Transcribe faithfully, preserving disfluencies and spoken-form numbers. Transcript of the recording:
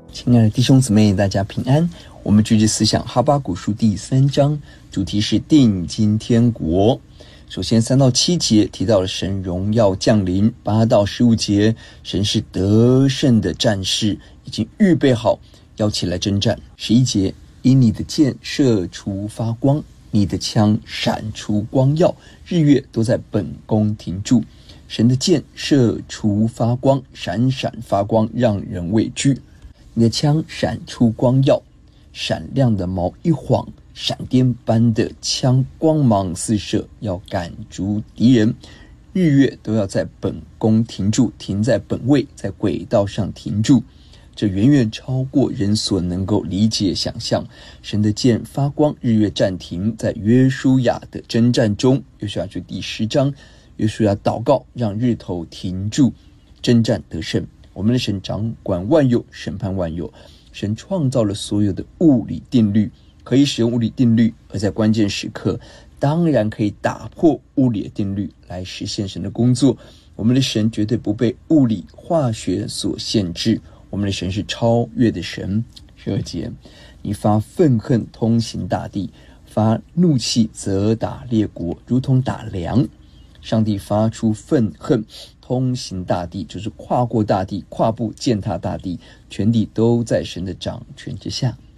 亲爱的弟兄姊妹，大家平安。我们继续思想哈巴谷书第三章，主题是定睛天国。首先三到七节提到了神荣耀降临，八到十五节神是得胜的战士，已经预备好要起来征战。十一节，因你的箭射出发光，你的枪闪出光耀，日月都在本宫停住。神的箭射出发光，闪闪发光，让人畏惧。你的枪闪出光耀，闪亮的矛一晃，闪电般的枪光芒四射，要赶逐敌人。日月都要在本宫停住，停在本位，在轨道上停住。这远远超过人所能够理解想象。神的箭发光，日月暂停。在约书亚的征战中，约书亚书第十章，约书亚祷告让日头停住，征战得胜。我们的神掌管万有，审判万有。神创造了所有的物理定律，可以使用物理定律，而在关键时刻当然可以打破物理的定律来实现神的工作。我们的神绝对不被物理化学所限制，我们的神是超越的神。十二节，你发愤恨通行大地，发怒气责打列国，如同打粮。上帝发出愤恨通行大地，就是跨过大地，跨步践踏大地，全地都在神的掌权之下。